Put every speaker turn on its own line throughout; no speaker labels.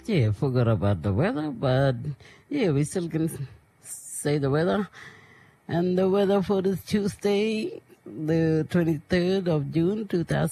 Yeah, forgot about the weather, but yeah, we still can say the weather. And the weather for this Tuesday, the 23rd of June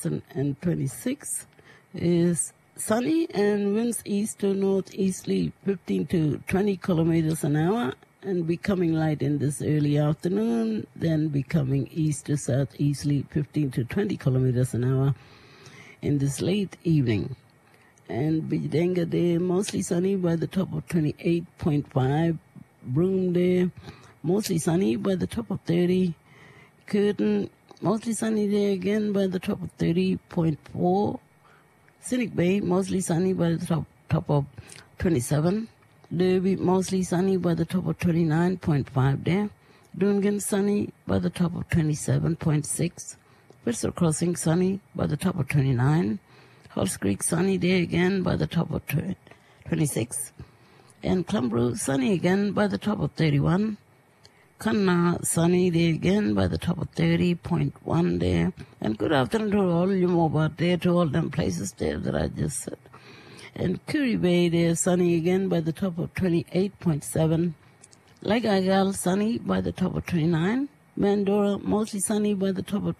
2026, is sunny and winds east to northeasterly 15 to 20 kilometers an hour, and becoming light in this early afternoon, then becoming east to southeasterly 15 to 20 kilometers an hour in this late evening. And Bidenga Day, mostly sunny by the top of 28.5. Broome Day, mostly sunny by the top of 30. Curtin, mostly sunny day again by the top of 30.4. Scenic Bay, mostly sunny by the top of 27. Derby, mostly sunny by the top of 29.5 there. Dungan, sunny by the top of 27.6. Bristol Crossing, sunny by the top of 29. Halls Creek, sunny day again by the top of 26. And Clumbrew, sunny again by the top of 31. Kanna, sunny day again by the top of 30.1 there. And good afternoon to all you Mobart there, to all them places there that I just said. And Curry Bay there, sunny again by the top of 28.7. Lake Argyle, sunny by the top of 29. Mandorah, mostly sunny by the top of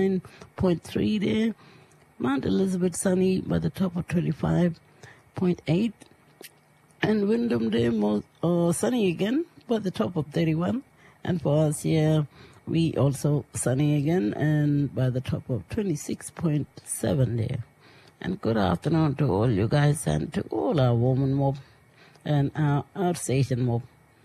29.3 there. Mount Elizabeth, sunny by the top of 25.8. And Wyndham Day, sunny again by the top of 31. And for us here, we also sunny again and by the top of 26.7 there. And good afternoon to all you guys and to all our woman mob and our station mob.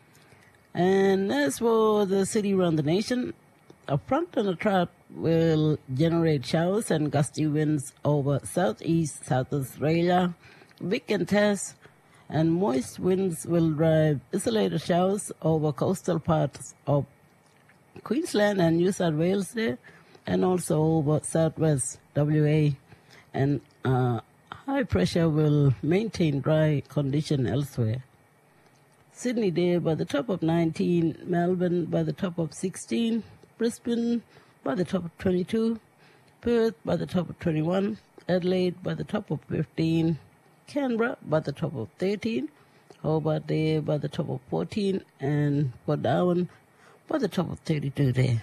And as for the city around the nation, a front and a trough will generate showers and gusty winds over southeast South Australia, Vic and Tess, and moist winds will drive isolated showers over coastal parts of Queensland and New South Wales there, and also over southwest WA. And high pressure will maintain dry condition elsewhere. Sydney there by the top of 19, Melbourne by the top of 16, Brisbane by the top of 22, Perth by the top of 21, Adelaide by the top of 15, Canberra by the top of 13, Hobart there by the top of 14, and Port Darwin by the top of 32 there.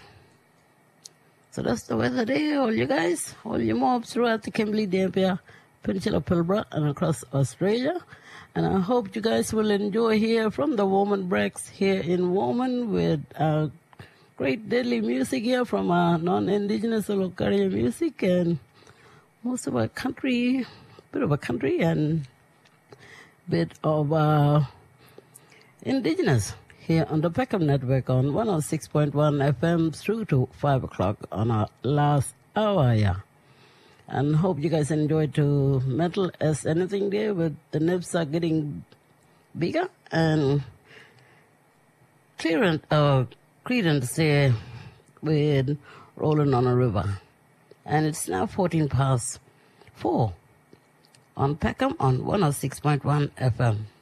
So that's the weather there, all you guys, all your mobs throughout the Kimberley, Dampier, Peninsula, Pilbara, and across Australia. And I hope you guys will enjoy here from the Warman Breaks here in Warman with great deadly music here from our non-Indigenous Olokaria music and most of our country, bit of a country and bit of Indigenous here on the Peckham Network on 106.1 FM through to 5 o'clock on our last hour, yeah. And hope you guys enjoyed to metal as anything there with the nibs are getting bigger and Credence there with Rolling on a River. And it's now 14 past 4 on Peckham on 106.1 FM.